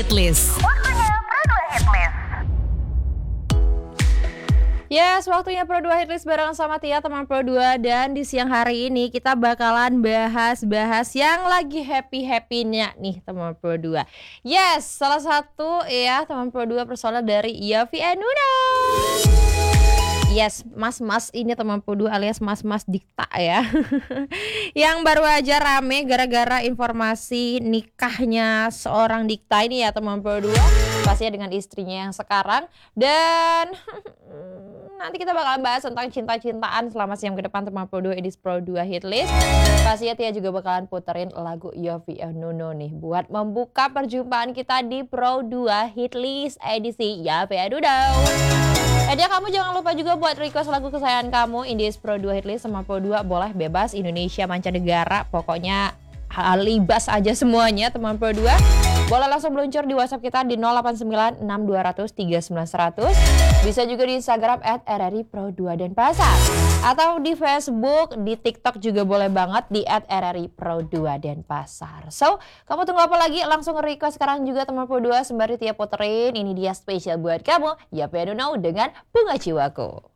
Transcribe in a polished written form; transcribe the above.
Hitlist. Yes, waktunya Pro 2 Hitlist bareng sama Tia teman Pro 2. Dan di siang hari ini kita bakalan bahas yang lagi happy-happy-nya nih teman Pro 2. Yes, salah satu ya teman Pro 2 personal dari Yovie and Nuno. Yes, mas-mas ini teman Pro 2 alias mas-mas Dikta ya. Yang baru aja rame gara-gara informasi nikahnya seorang Dikta ini ya teman Pro 2. Pastinya dengan istrinya yang sekarang. Dan nanti kita bakalan bahas tentang cinta-cintaan selama siang ke depan teman Pro 2 edisi Pro 2 Hitlist. Pastinya Tia juga bakalan puterin lagu Yovie and Nuno nih buat membuka perjumpaan kita di Pro 2 Hitlist edisi Yovie and Nuno. Dia kamu jangan lupa juga buat request lagu kesayangan kamu Indies Pro 2 Hitlist sama Pro 2 boleh bebas Indonesia mancanegara pokoknya libas aja semuanya teman Pro 2. Boleh langsung meluncur di WhatsApp kita di 089620039100. Bisa juga di Instagram @rripro2denpasar atau di Facebook, di TikTok juga boleh banget di @rripro2denpasar. So, kamu tunggu apa lagi? Langsung request sekarang juga teman Pro 2 sembari Tia puterin. Ini dia spesial buat kamu, Yovie and Nuno dengan Bunga Jiwaku.